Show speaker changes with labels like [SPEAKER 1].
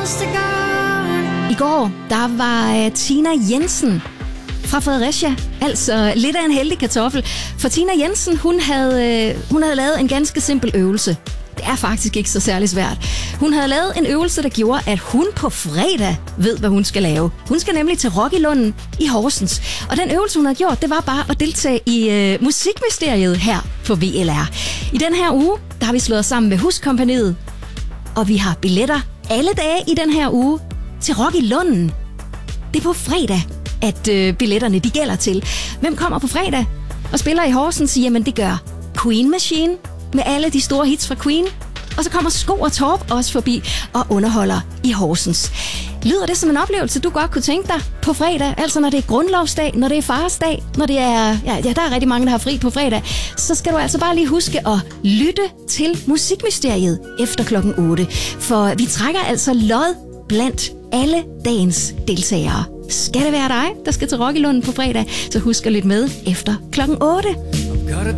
[SPEAKER 1] I går, der var Tina Jensen fra Fredericia, altså lidt af en heldig kartoffel. For Tina Jensen, hun havde lavet en ganske simpel øvelse. Det er faktisk ikke så særlig svært. Hun havde lavet en øvelse, der gjorde, at hun på fredag ved, hvad hun skal lave. Hun skal nemlig til Rock i Lunden i Horsens. Og den øvelse, hun havde gjort, det var bare at deltage i Musikmysteriet her på VLR. I den her uge, der har vi slået os sammen med Huskompagniet. Og vi har billetter alle dage i den her uge til Rock i Lunden. Det er på fredag, at billetterne de gælder til. Hvem kommer på fredag og spiller i Horsens? Jamen det gør Queen Machine med alle de store hits fra Queen. Og så kommer Sko og Torp også forbi og underholder i Horsens. Lyder det som en oplevelse, du godt kunne tænke dig på fredag? Altså når det er grundlovsdag, når det er farsdag, når det er... Ja, der er rigtig mange, der har fri på fredag. Så skal du altså bare lige huske at lytte til Musikmysteriet efter klokken 8. For vi trækker altså lod blandt alle dagens deltagere. Skal det være dig, der skal til Rock i Lunden på fredag, så husk at lytte med efter klokken 8.